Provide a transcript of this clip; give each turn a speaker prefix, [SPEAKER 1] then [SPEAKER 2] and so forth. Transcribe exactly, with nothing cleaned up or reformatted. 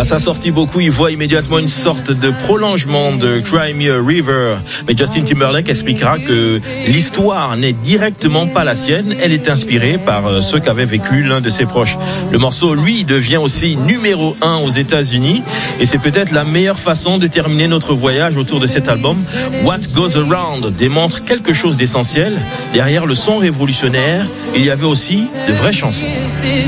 [SPEAKER 1] À sa sortie, beaucoup y voient immédiatement une sorte de prolongement de Cry Me a River. Mais Justin Timberlake expliquera que l'histoire n'est directement pas la sienne. Elle est inspirée par ce qu'avait vécu l'un de ses proches. Le morceau, lui, devient aussi numéro un aux États-Unis. Et c'est peut-être la meilleure façon de terminer notre voyage autour de cet album. What Goes Around démontre quelque chose d'essentiel. Derrière le son révolutionnaire, il y avait aussi de vraies chansons.